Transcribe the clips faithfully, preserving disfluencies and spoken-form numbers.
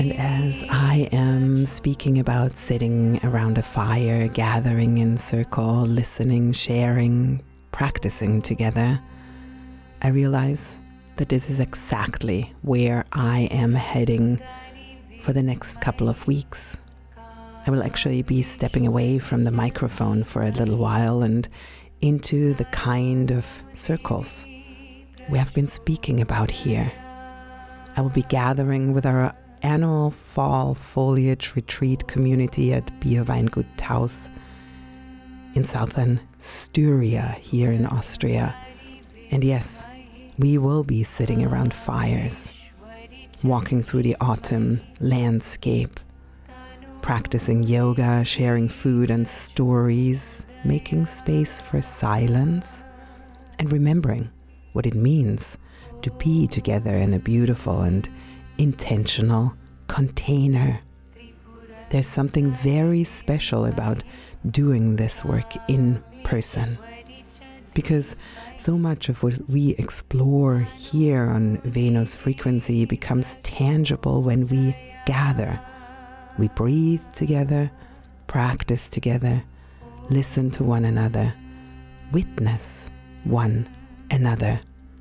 And as I am speaking about sitting around a fire, gathering in circle, listening, sharing, practicing together, I realize that this is exactly where I am heading for the next couple of weeks. I will actually be stepping away from the microphone for a little while and into the kind of circles we have been speaking about here. I will be gathering with our annual fall foliage retreat community at Bierweingut Taus in southern Styria here in Austria. And yes, we will be sitting around fires, walking through the autumn landscape, practicing yoga, sharing food and stories, making space for silence, and remembering what it means to be together in a beautiful and intentional container. There's something very special about doing this work in person, because so much of what we explore here on Venus Frequency becomes tangible when we gather. We breathe together, practice together, listen to one another, witness one another.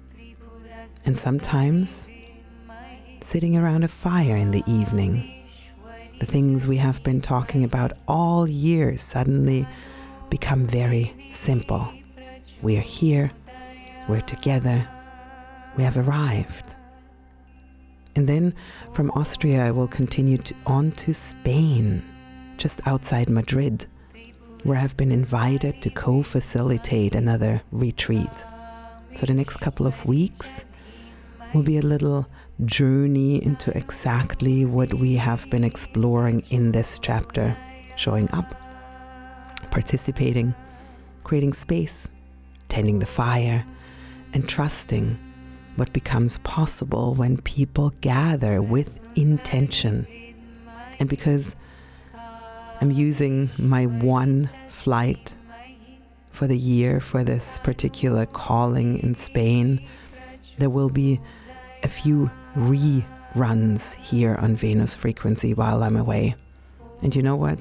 And sometimes, sitting around a fire in the evening, the things we have been talking about all year suddenly become very simple. We're here, we're together, we have arrived. And then from Austria I will continue to, on to Spain, just outside Madrid, where I've been invited to co-facilitate another retreat. So the next couple of weeks will be a little journey into exactly what we have been exploring in this chapter, showing up, participating, creating space, tending the fire, and trusting what becomes possible when people gather with intention. And because I'm using my one flight for the year for this particular calling in Spain, there will be a few reruns here on Venus Frequency while I'm away. And you know what?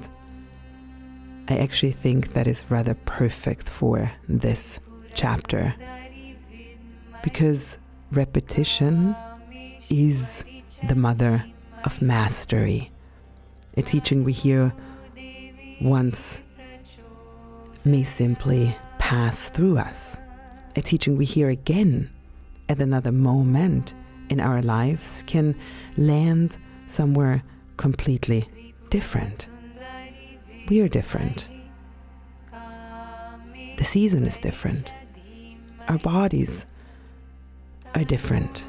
I actually think that is rather perfect for this chapter, because repetition is the mother of mastery. A teaching we hear once may simply pass through us. A teaching we hear again at another moment in our lives can land somewhere completely different. We are different. The season is different. Our bodies are different.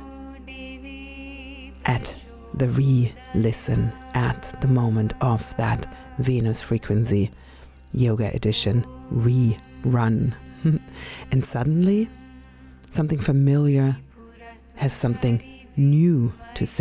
At the re-listen, at the moment of that Venus Frequency Yoga Edition rerun. And suddenly, something familiar has something new to say.